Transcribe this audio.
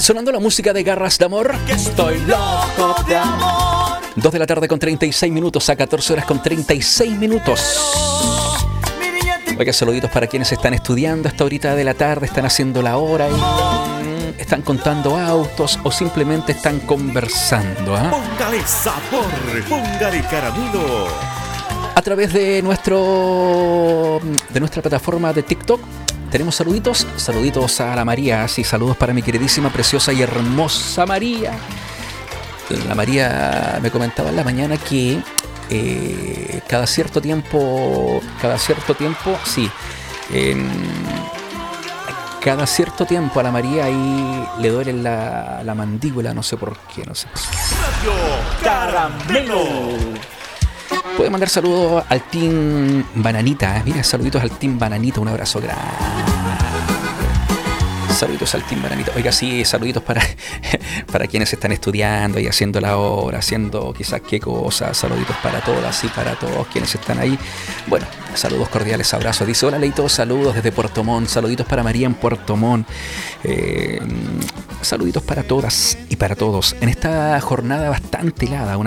Sonando la música de Garras de Amor. Que estoy loco de amor. 2 de la tarde con 36 minutos a 14 horas con 36 minutos. Oiga, saluditos para quienes están estudiando a esta horita de la tarde, están haciendo la hora y están contando autos o simplemente están conversando. Póngale sabor, póngale caramelo. A través de nuestra plataforma de TikTok tenemos saluditos a la María, sí, saludos para mi queridísima, preciosa y hermosa María. La María me comentaba en la mañana que cada cierto tiempo, sí, cada cierto tiempo a la María ahí le duele la mandíbula, no sé por qué, no sé. Radio Caramelo. Puede mandar saludos al Team Bananita. Mira, saluditos al Team Bananita. Un abrazo grande. Saluditos al Team Bananita. Oiga, sí, saluditos para quienes están estudiando y haciendo la hora, haciendo quizás qué cosa. Saluditos para todas y para todos quienes están ahí. Bueno, saludos cordiales, abrazos. Dice, hola Leito, saludos desde Puerto Montt. Saluditos para María en Puerto Montt. Saluditos para todas y para todos. En esta jornada bastante helada,